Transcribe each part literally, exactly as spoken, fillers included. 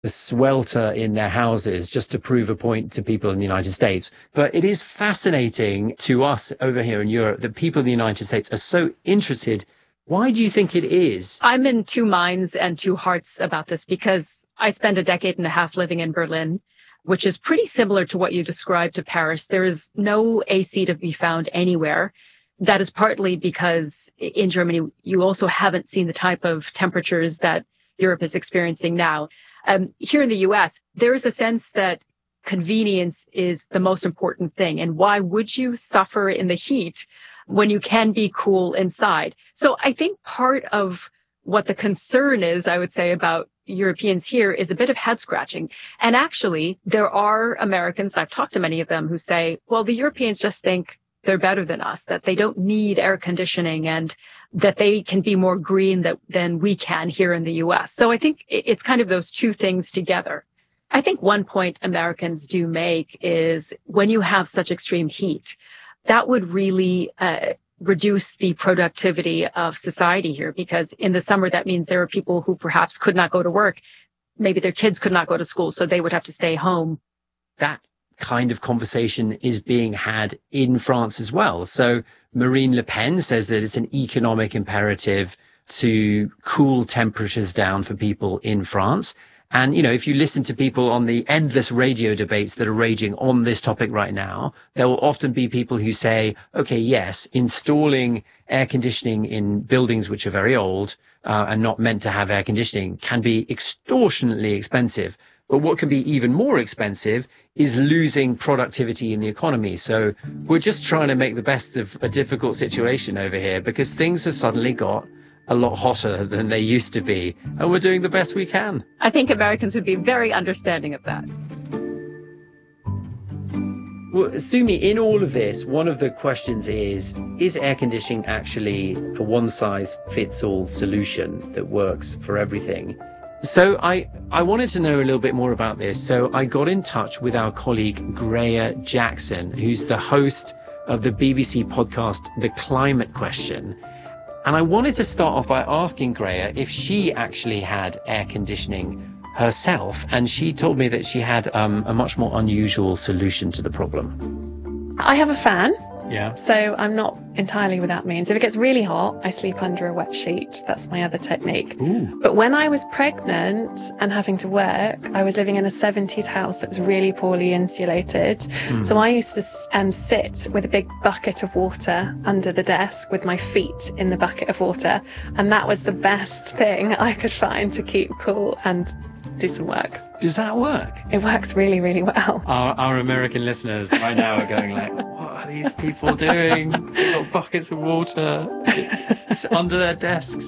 the swelter in their houses just to prove a point to people in the United States. But it is fascinating to us over here in Europe that people in the United States are so interested. Why do you think it is? I'm in two minds and two hearts about this because I spent a decade and a half living in Berlin, which is pretty similar to what you described to Paris. There is no A C to be found anywhere. That is partly because in Germany, you also haven't seen the type of temperatures that Europe is experiencing now. Um, here in the U S, there is a sense that convenience is the most important thing. And why would you suffer in the heat when you can be cool inside? So I think part of what the concern is, I would say, about Europeans here is a bit of head scratching. And actually, there are Americans, I've talked to many of them, who say, well, the Europeans just think they're better than us, that they don't need air conditioning and that they can be more green that, than we can here in the U S. So I think it's kind of those two things together. I think one point Americans do make is when you have such extreme heat, that would really uh, reduce the productivity of society here, because in the summer, that means there are people who perhaps could not go to work. Maybe their kids could not go to school, so they would have to stay home. That kind of conversation is being had in France as well. So Marine Le Pen says that it's an economic imperative to cool temperatures down for people in France. And, you know, if you listen to people on the endless radio debates that are raging on this topic right now, there will often be people who say, okay, yes, installing air conditioning in buildings which are very old uh, and not meant to have air conditioning can be extortionately expensive. But what can be even more expensive is losing productivity in the economy. So we're just trying to make the best of a difficult situation over here because things have suddenly got a lot hotter than they used to be. And we're doing the best we can. I think Americans would be very understanding of that. Well, Sumi, in all of this, one of the questions is, is air conditioning actually a one-size-fits-all solution that works for everything? So I, I wanted to know a little bit more about this. So I got in touch with our colleague, Greya Jackson, who's the host of the B B C podcast, The Climate Question. And I wanted to start off by asking Greya if she actually had air conditioning herself. And she told me that she had um, a much more unusual solution to the problem. I have a fan. Yeah. So I'm not entirely without means. If it gets really hot, I sleep under a wet sheet. That's my other technique. Ooh. But when I was pregnant and having to work, I was living in a seventies house that was really poorly insulated. Mm. So I used to um, sit with a big bucket of water under the desk with my feet in the bucket of water. And that was the best thing I could find to keep cool and do some work. Does that work? It works really, really well. Our, our American listeners right now are going like, what are these people doing? They've got buckets of water under their desks.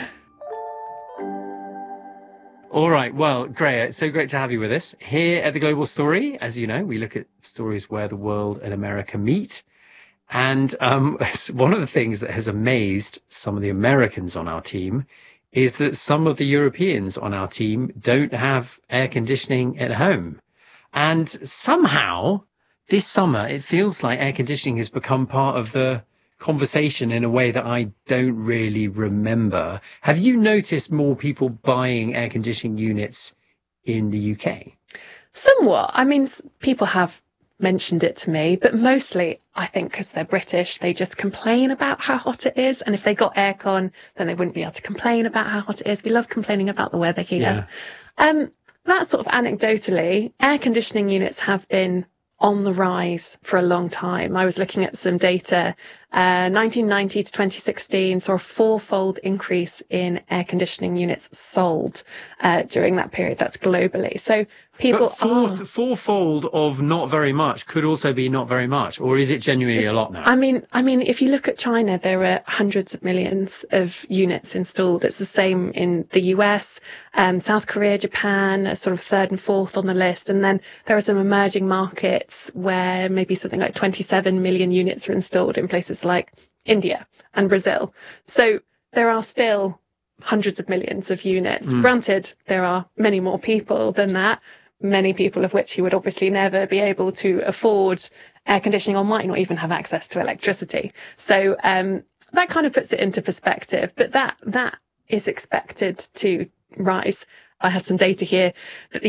All right. Well, Greya, it's so great to have you with us. Here at The Global Story, as you know, we look at stories where the world and America meet. And um, one of the things that has amazed some of the Americans on our team is that some of the Europeans on our team don't have air conditioning at home. And somehow, this summer, it feels like air conditioning has become part of the conversation in a way that I don't really remember. Have you noticed more people buying air conditioning units in the U K? Somewhat. I mean, people have mentioned it to me, but mostly I think because they're British, they just complain about how hot it is, and if they got aircon, then they wouldn't be able to complain about how hot it is. We love complaining about the weather here. Yeah. Um, that sort of anecdotally, air conditioning units have been on the rise for a long time. I was looking at some data. Uh, nineteen ninety to twenty sixteen saw a fourfold increase in air conditioning units sold uh, during that period. That's globally. So people but four, are... fourfold of not very much could also be not very much, or is it genuinely it's, a lot now? I mean, I mean, if you look at China, there are hundreds of millions of units installed. It's the same in the U S, um, South Korea, Japan, are sort of third and fourth on the list. And then there are some emerging markets where maybe something like twenty-seven million units are installed in places like India and Brazil. So there are still hundreds of millions of units. Mm. Granted, there are many more people than that, many people of which you would obviously never be able to afford air conditioning or might not even have access to electricity. So um, that kind of puts it into perspective. But that that is expected to rise. I have some data here that the